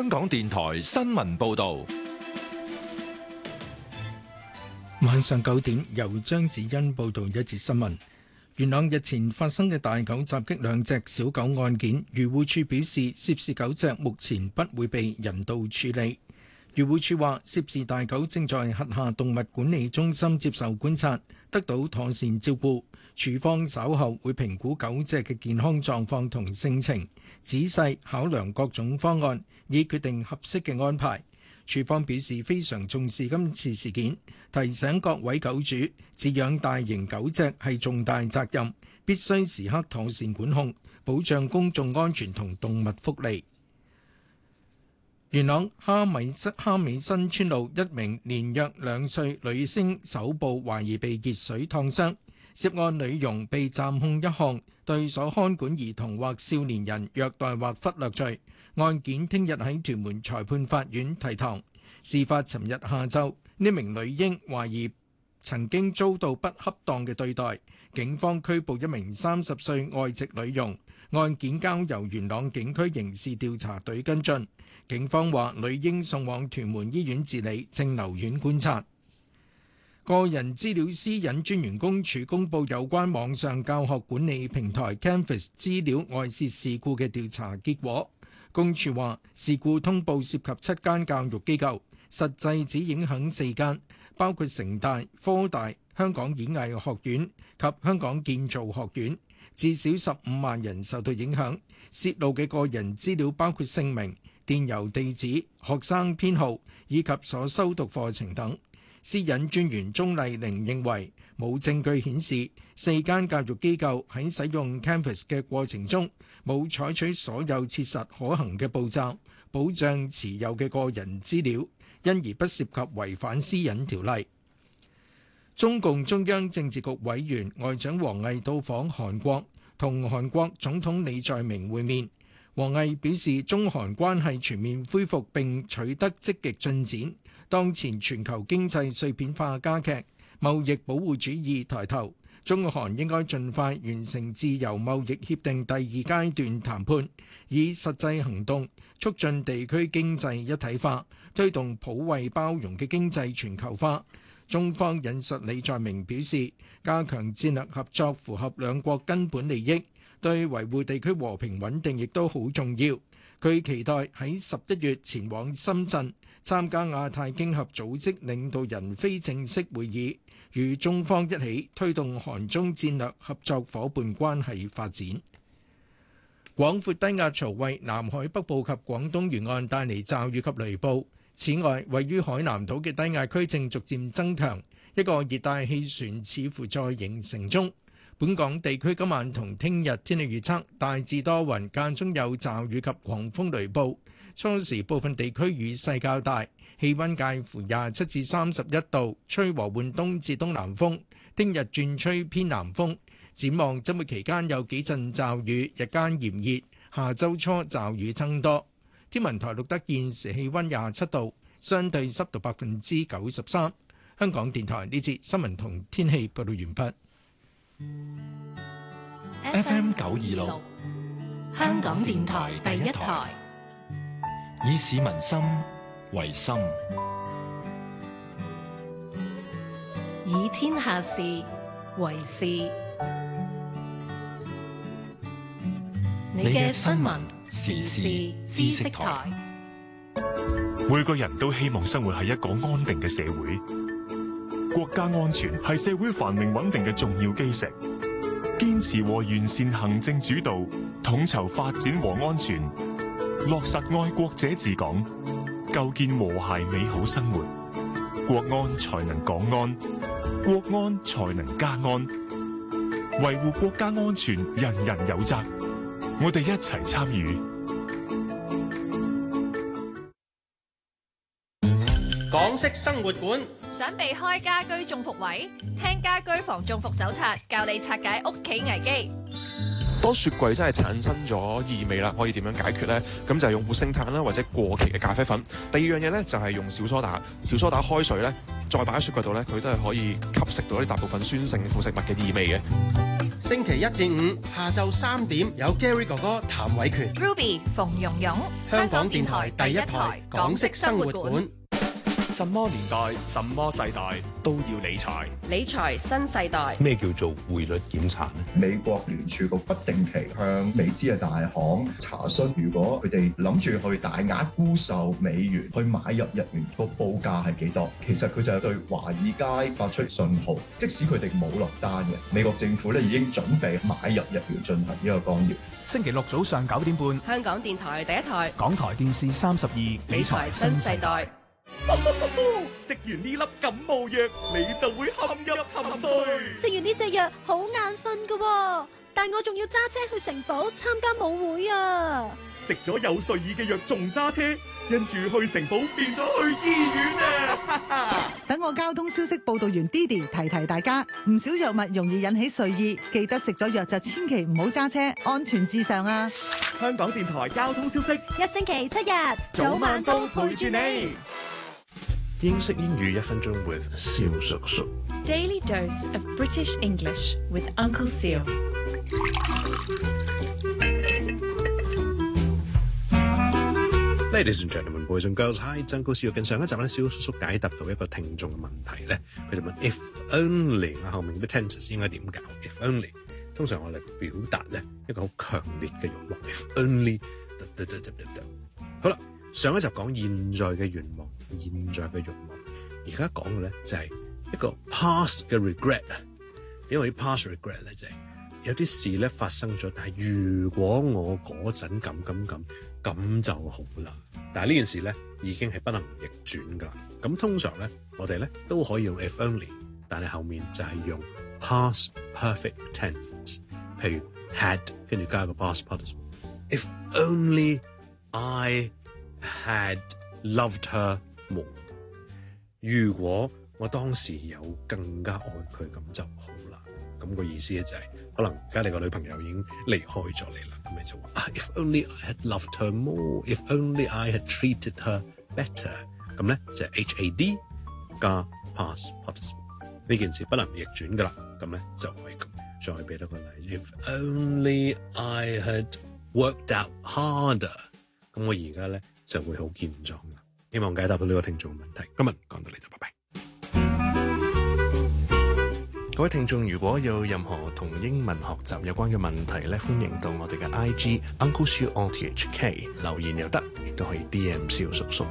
香港電台新聞報道。 晚上9點，由張子欣報道一節新聞。元朗日前發生嘅大狗襲擊兩隻小狗案件，漁護署表示涉事狗隻目前不會被人道處理。漁護署話，涉事大狗正在轄下動物管理中心接受觀察，得到妥善照顧。署方稍後會評估狗隻嘅健康狀況同性情，仔細考量各種方案，以決定合適嘅安排。署方表示非常重視今次事件，提醒各位狗主，飼養大型狗隻係重大責任，必須時刻妥善管控，保障公眾安全同動物福利。元朗蝦尾新村路一名年約2歲女星手部懷疑被熱水燙傷，涉案女傭被暫控一項對所看管兒童或少年人虐待或忽略罪，案件聽日喺屯門裁判法院提堂。事發尋日下晝，呢名女嬰懷疑曾經遭到不恰當嘅對待，警方拘捕一名30歲外籍女傭，案件交由元朗警區刑事調查隊跟進。警方話女嬰送往屯門醫院治理，正留院觀察。個人資料私隱專員公署公佈有關網上教學管理平台 Canvas 資料外泄事故嘅調查結果。公署話事故通報涉及7間教育機構，實際只影響4間，包括城大、科大、香港演藝學院及香港建造學院，至少15萬人受到影響。泄露嘅個人資料包括姓名、電郵地址、學生編號以及所修讀課程等。私隱專員鍾麗玲認為冇證據顯示4間教育機構喺使用 Canvas 嘅過程中冇採取所有切實可行嘅步驟，保障持有嘅個人資料，因而不涉及違反私隱條例。中共中央政治局委員外長王毅到訪韓國，同韓國總統李在明會面。王毅表示，中韓關係全面恢復並取得積極進展。當前全球經濟碎片化加劇，貿易保護主義抬頭，中韓應該盡快完成自由貿易協定第2階段談判，以實際行動促進地區經濟一體化，推動普惠包容嘅經濟全球化。中方引述李在明表示，加強戰略合作符合兩國根本利益，對維護地區和平穩定亦都好重要。佢期待喺11月前往深圳參加亞太經合組織領導人非正式會議，與中方一起推動韓中戰略合作夥伴關係發展。廣闊低壓槽為南海北部及廣東沿岸帶嚟驟雨及雷暴。此外，位於海南島嘅低壓區正逐漸增強，一個熱帶氣旋似乎在形成中。本港地區今晚同聽日天氣預測大致多雲，間中有驟雨及狂風雷暴。初時部分地區雨勢較大，氣溫介乎27至31度，吹和緩東至東南風。聽日轉吹偏南風。展望週末期間有幾陣驟雨，日間炎熱。下週初驟雨增多。天文台錄得現時氣溫27度，相對濕度93%。香港電台呢節新聞同天氣報道完畢。 FM 926， 香港電台第一台， 以市民心為心， 以天下事為事。你嘅新聞時事知識台。 每個人都希望生活喺一個安定嘅社會。國家安全係社會繁榮穩定嘅重要基石，堅持和完善行政主導，統籌發展和安全，落實愛國者治港，構建和諧美好生活，國安才能港安，國安才能家安。維護國家安全，人人有責，我哋一齊參與。 港式生活館， 想避開家居中伏位？聽家居防中伏手冊，教你拆解屋企危機。 當雪櫃真係產生咗異味啦，可以點樣解決呢？咁就係用活性炭啦，或者過期嘅咖啡粉。第二樣嘢呢，就係用小梳打，小梳打開水呢，再擺喺雪櫃度呢，佢都係可以吸食到啲大部分酸性腐蝕物嘅異味嘅。 星期一至五下晝3點有 Gary 哥哥譚偉權 Ruby 馮蓉蓉， 香港電台第一台港式生活館。 什麼年代、什麼世代都要理財。 理財新世代。 咩叫做匯率檢查呢？ 美國聯儲局不定期向美資嘅大行查詢，如果佢哋諗住去大額沽售美元去買入日元，個報價係幾多？其實佢就係對華爾街發出信號，即使佢哋冇落單嘅，美國政府咧已經準備買入日元進行呢個干擾。 星期六早上9點半， 香港電台第一台， 港台電視32， 理財新世代。 食完呢粒感冒藥，你就會陷入沉睡。 食完呢隻藥好眼瞓㗎，但我仲要揸車去城堡參加舞會啊！ 食咗有睡意嘅藥仲揸車，因住去城堡變咗去醫院啊！ 等我交通消息報道員 Didi 提提大家，唔少藥物容易引起睡意，記得食咗藥就千祈唔好揸車，安全至上啊！ 香港電台交通消息， 一星期7日，早晚都陪住你。 英式英語1分鐘 with 蕭叔叔。 Daily dose of British English with Uncle Seal。 Ladies and gentlemen, boys and girls, hi， Uncle Seal。近上一集咧，蕭叔叔解答到一個聽眾嘅問題咧，佢就問 if only 後面嘅 tenses 應該點搞 ？if only 通常我哋表達咧一個好強烈嘅慾望 ，if only。好啦，上一集講現在嘅願望。現在嘅慾望，而家講嘅咧就係一個 past 嘅 regret 啊。因為 past regret 咧就係有啲事咧發生咗，但係如果我嗰陣咁就好啦。但係呢件事咧已經係不能逆轉噶啦。咁通常咧我哋咧都可以用 if only， 但係後面就係用 past perfect tense， 譬如 had 跟住加個 past participle。If only I had loved her。如果我當時有更加愛佢，咁就好啦。咁個意思咧就係，可能而家你個女朋友已經離開咗你啦，咁你就話If only I had loved her more, if only I had treated her better。咁咧就係 HAD 加 past participle。呢件事不能逆轉噶啦，咁咧就係咁。再俾多個例子 ，If only I had worked out harder。咁我而家咧就會好健壯啦。希望解答到呢個聽眾嘅問題。今日講到呢度，拜拜。各位聽眾，如果有任何同英文學習有關嘅問題咧，歡迎到我哋嘅 IG Uncle Siu RTHK 留言又得，亦都可以 DM 蕭叔叔。